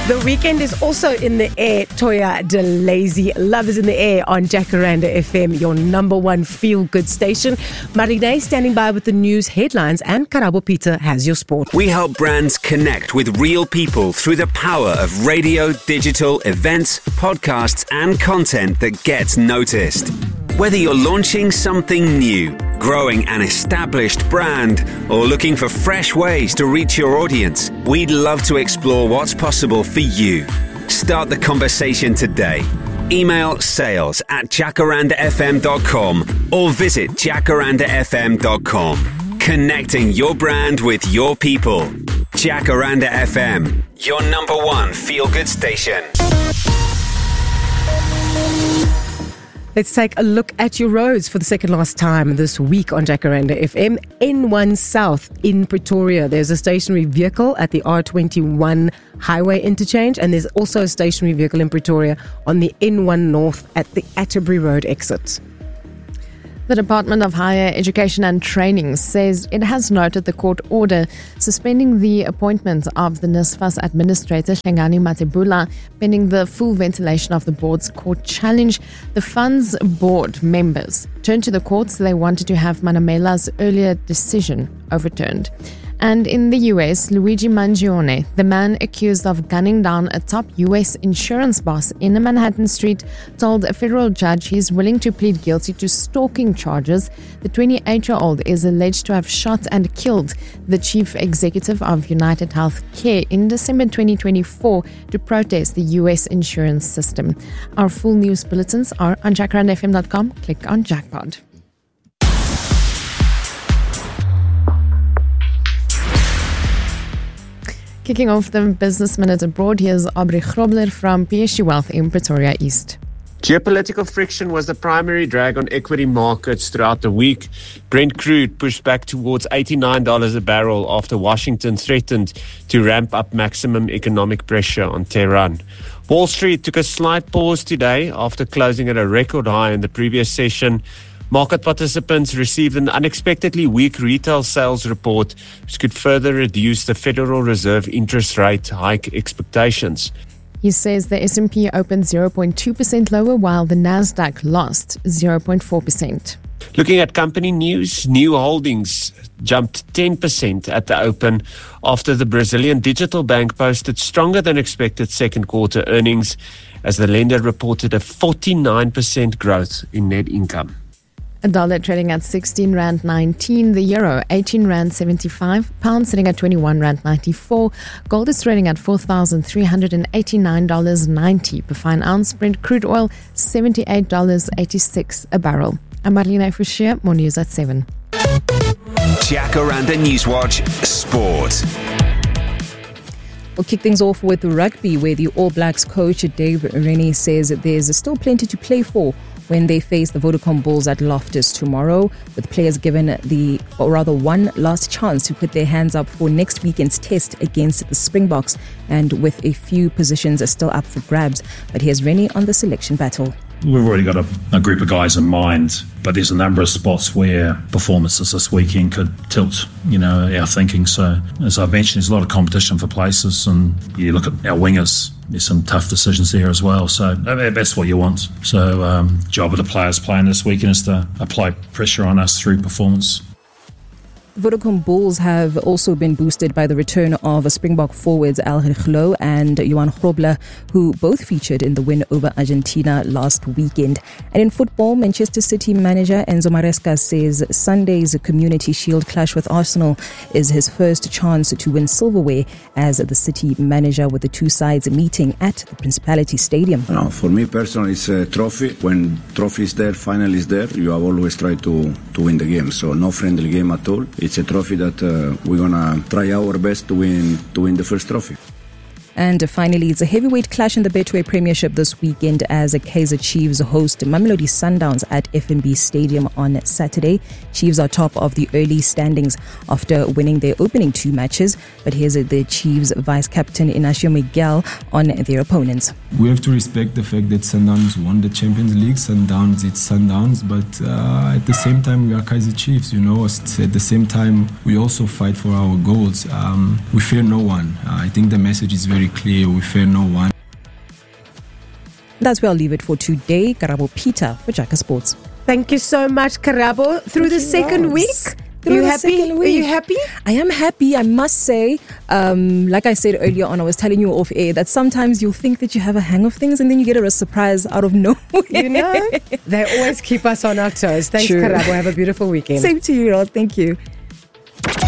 The weekend is also in the air. Toya de Lazy. Love is in the air on Jacaranda FM, your number one feel-good station. Marine standing by with the news headlines, and Karabo Peter has your sport. We help brands connect with real people through the power of radio, digital, events, podcasts, and content that gets noticed. Whether you're launching something new, growing an established brand, or looking for fresh ways to reach your audience, we'd love to explore what's possible for you. Start the conversation today. Email sales@jacarandafm.com or visit jacarandafm.com. Connecting your brand with your people. Jacaranda FM, your number one feel-good station. Let's take a look at your roads for the second last time this week on Jacaranda FM. N1 South in Pretoria, there's a stationary vehicle at the R21 highway interchange, and there's also a stationary vehicle in Pretoria on the N1 North at the Atterbury Road exit. The Department of Higher Education and Training says it has noted the court order suspending the appointment of the NSFAS administrator, Hlengani Matebula, pending the full ventilation of the board's court challenge. The fund's board members turned to the courts. They wanted to have Manamela's earlier decision overturned. And in the US, Luigi Mangione, the man accused of gunning down a top US insurance boss in a Manhattan street, told a federal judge he's willing to plead guilty to stalking charges. The 28-year-old is alleged to have shot and killed the chief executive of United Healthcare in December 2024 to protest the US insurance system. Our full news bulletins are on jacarandafm.com. Click on Jackpot. Kicking off the Business Minute abroad, here's Aubrey Grobler from PSG Wealth in Pretoria East. Geopolitical friction was the primary drag on equity markets throughout the week. Brent crude pushed back towards $89 a barrel after Washington threatened to ramp up maximum economic pressure on Tehran. Wall Street took a slight pause today after closing at a record high in the previous session. Market participants received an unexpectedly weak retail sales report, which could further reduce the Federal Reserve interest rate hike expectations. He says the S&P opened 0.2% lower, while the Nasdaq lost 0.4%. Looking at company news, New Holdings jumped 10% at the open after the Brazilian digital bank posted stronger than expected second quarter earnings, as the lender reported a 49% growth in net income. A dollar trading at 16 Rand 19, the euro 18 Rand 75, pound sitting at 21 Rand 94, gold is trading at $4,389.90 per fine ounce, Brent crude oil $78.86 a barrel. I'm Marlene Fouchier, more news at 7. Jacaranda Newswatch Sport. We'll kick things off with rugby, where the All Blacks coach Dave Rennie says there's still plenty to play for when they face the Vodacom Bulls at Loftus tomorrow, with players given one last chance to put their hands up for next weekend's test against the Springboks, and with a few positions still up for grabs. But here's Rennie on the selection battle. We've already got a group of guys in mind, but there's a number of spots where performances this weekend could tilt, our thinking. So, as I mentioned, there's a lot of competition for places, and you look at our wingers, there's some tough decisions there as well. So that's what you want. So, job of the players playing this weekend is to apply pressure on us through performance. Vodacom Bulls have also been boosted by the return of Springbok forwards Al Hichlo and Johan Grobler, who both featured in the win over Argentina last weekend. And in football, Manchester City manager Enzo Maresca says Sunday's Community Shield clash with Arsenal is his first chance to win silverware as the City manager, with the two sides meeting at the Principality Stadium. For me personally, it's a trophy. When trophy is there, final is there, you have always tried to win the game. So no friendly game at all. It's a trophy that we're going to try our best to win the first trophy. And finally, it's a heavyweight clash in the Betway Premiership this weekend as Kaizer Chiefs host Mamelodi Sundowns at FNB Stadium on Saturday. Chiefs are top of the early standings after winning their opening two matches. But here's the Chiefs vice-captain Inacio Miguel on their opponents. We have to respect the fact that Sundowns won the Champions League. Sundowns, it's Sundowns. But at the same time, we are Kaizer Chiefs, At the same time, we also fight for our goals. We fear no one. I think the message is very clear. We fear no one. That's where I'll leave it for today. Karabo Peter for Jacker Sports. Thank you so much, Karabo. Through the second week. Are you happy? Are you happy? I am happy, I must say. Like I said earlier on, I was telling you off air that sometimes you'll think that you have a hang of things and then you get a surprise out of nowhere. You know, they always keep us on our toes. Thanks, True. Karabo. Have a beautiful weekend. Same to you, Rod. Thank you.